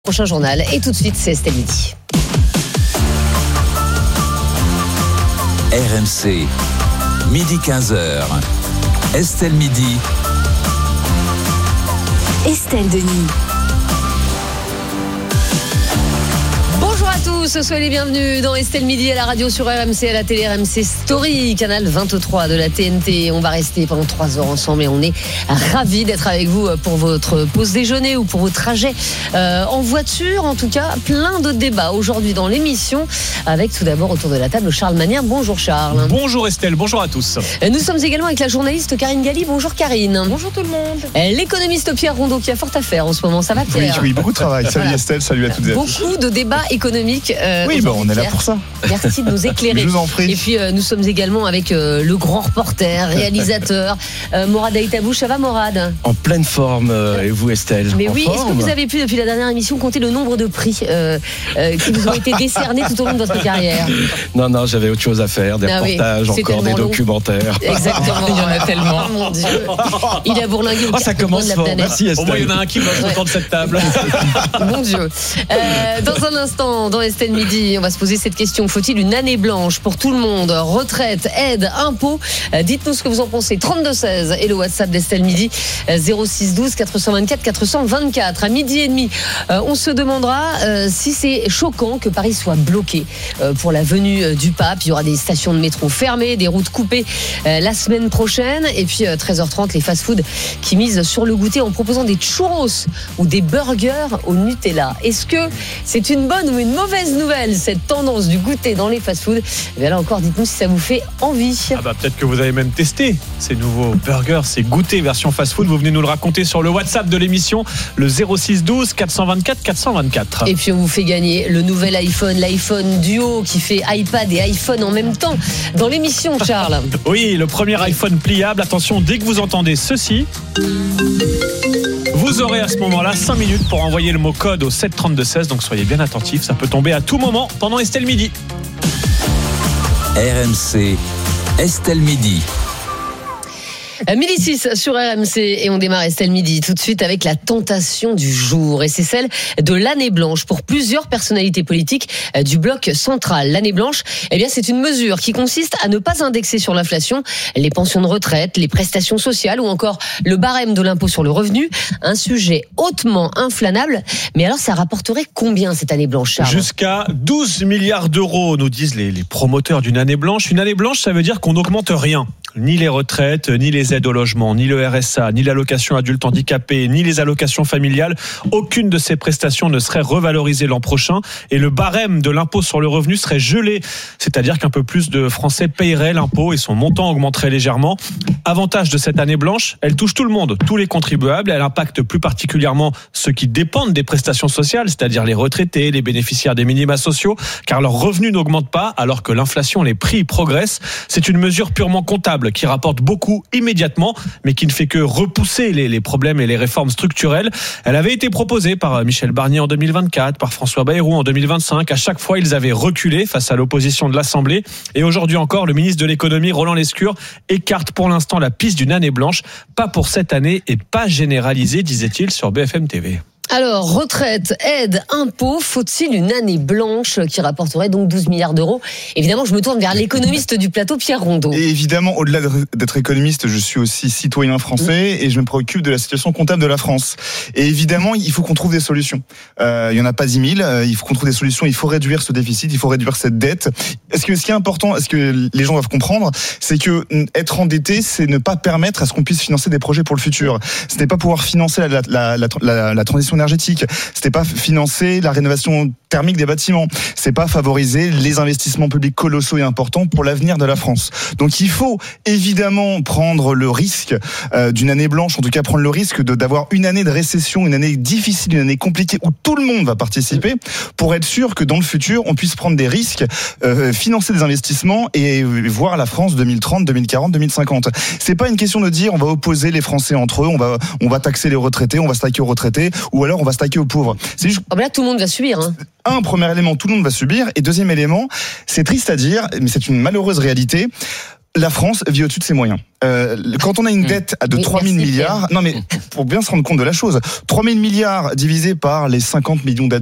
Prochain journal. Et tout de suite, c'est Estelle Midi. RMC, midi 15h. Estelle Midi. Estelle Denis. Bonjour à tous, soyez les bienvenus dans Estelle Midi à la radio, sur RMC, à la télé RMC Story, canal 23 de la TNT. On va rester pendant 3 heures ensemble et on est ravis d'être avec vous pour votre pause déjeuner ou pour vos trajets en voiture. En tout cas, plein de débats aujourd'hui dans l'émission, avec tout d'abord autour de la table Charles Manière. Bonjour Charles. Bonjour Estelle, bonjour à tous. Nous sommes également avec la journaliste Karine Galli. Bonjour Karine. Bonjour tout le monde. L'économiste Pierre Rondeau qui a fort à faire en ce moment. Ça va Pierre? Oui, beaucoup de travail. Salut voilà. Estelle, salut à toutes et à tous. Beaucoup de débats économiques. Oui, on est là pour ça. Merci de nous éclairer. Je vous en prie. Et puis nous sommes également avec le grand reporter, réalisateur, Morad Aïtabou. Ça va Morad? En pleine forme, et vous Estelle? Mais en oui, forme. est-ce que vous avez pu depuis la dernière émission compter le nombre de prix qui vous ont été décernés tout au long de votre carrière? Non, j'avais autre chose à faire, des reportages, encore des documentaires. Exactement. Il y en a tellement. Oh mon Dieu. Il a bourlingué au ça commence de la fort. planète. Merci Estelle. Au moins il y en a un qui mange autour de cette table. Mon Dieu. Dans un instant, dans Estelle Midi, on va se poser cette question. Faut-il une année blanche pour tout le monde? Retraite, aide, impôts? Dites-nous ce que vous en pensez. 32-16 et le WhatsApp d'Estelle Midi, 06-12 424 424. À midi et demi, on se demandera si c'est choquant que Paris soit bloqué pour la venue du pape. Il y aura des stations de métro fermées, des routes coupées la semaine prochaine. Et puis 13h30, les fast-food qui misent sur le goûter en proposant des churros ou des burgers au Nutella. Est-ce que c'est une bonne ou une mauvaise nouvelle, cette tendance du goûter dans les fast-food? Et bien là encore, dites-nous si ça vous fait envie. Peut-être que vous avez même testé ces nouveaux burgers, ces goûters version fast-food. Vous venez nous le raconter sur le WhatsApp de l'émission, le 06-12 424 424. Et puis on vous fait gagner le nouvel iPhone, l'iPhone Duo qui fait iPad et iPhone en même temps dans l'émission, Charles. Oui, le premier iPhone pliable. Attention, dès que vous entendez ceci, vous aurez à ce moment-là 5 minutes pour envoyer le mot code au 732-16. Donc soyez bien attentifs, ça peut tomber à tout moment pendant Estelle Midi. RMC, Estelle Midi. Midi 6 sur RMC et on démarre Estelle Midi tout de suite avec la tentation du jour, et c'est celle de l'année blanche pour plusieurs personnalités politiques du bloc central. L'année blanche, c'est une mesure qui consiste à ne pas indexer sur l'inflation les pensions de retraite, les prestations sociales ou encore le barème de l'impôt sur le revenu, un sujet hautement inflammable. Mais alors ça rapporterait combien cette année blanche, Charles? Jusqu'à 12 milliards d'euros, nous disent les promoteurs d'une année blanche. Une année blanche, ça veut dire qu'on n'augmente rien. Ni les retraites, ni les aides au logement, ni le RSA, ni l'allocation adulte handicapé, ni les allocations familiales. Aucune de ces prestations ne serait revalorisée l'an prochain et le barème de l'impôt sur le revenu serait gelé. C'est-à-dire qu'un peu plus de Français paieraient l'impôt et son montant augmenterait légèrement. Avantage de cette année blanche, elle touche tout le monde, tous les contribuables. Elle impacte plus particulièrement ceux qui dépendent des prestations sociales, c'est-à-dire les retraités, les bénéficiaires des minima sociaux, car leurs revenus n'augmentent pas alors que l'inflation, les prix progressent. C'est une mesure purement comptable qui rapporte beaucoup immédiatement, mais qui ne fait que repousser les problèmes et les réformes structurelles. Elle avait été proposée par Michel Barnier en 2024, par François Bayrou en 2025. À chaque fois, ils avaient reculé face à l'opposition de l'Assemblée. Et aujourd'hui encore, le ministre de l'économie, Roland Lescure, écarte pour l'instant la piste d'une année blanche. Pas pour cette année et pas généralisée, disait-il sur BFM TV. Alors, retraite, aide, impôts, faut-il une année blanche qui rapporterait donc 12 milliards d'euros? Évidemment, je me tourne vers l'économiste du plateau, Pierre Rondeau. Et évidemment, au-delà d'être économiste, je suis aussi citoyen français et je me préoccupe de la situation comptable de la France. Et évidemment, il faut qu'on trouve des solutions. Il n'y en a pas 10 000, il faut qu'on trouve des solutions, il faut réduire ce déficit, il faut réduire cette dette. Ce qui est important, ce que les gens doivent comprendre, c'est que être endetté, c'est ne pas permettre à ce qu'on puisse financer des projets pour le futur. Ce n'est pas pouvoir financer la transition énergétique. C'était pas financer la rénovation thermique des bâtiments. C'est pas favoriser les investissements publics colossaux et importants pour l'avenir de la France. Donc il faut évidemment prendre le risque d'une année blanche, en tout cas prendre le risque d'avoir une année de récession, une année difficile, une année compliquée où tout le monde va participer pour être sûr que dans le futur on puisse prendre des risques, financer des investissements et voir la France 2030, 2040, 2050. C'est pas une question de dire on va opposer les Français entre eux, on va taxer les retraités, on va s'attaquer aux retraités ou alors on va s'attaquer aux pauvres. C'est juste... là tout le monde va subir. Premier élément, tout le monde va subir. Et deuxième élément, c'est triste à dire, mais c'est une malheureuse réalité. La France vit au-dessus de ses moyens. Quand on a une dette de 3 000 milliards, non mais pour bien se rendre compte de la chose, 3 000 milliards divisé par les 50 millions d'habitants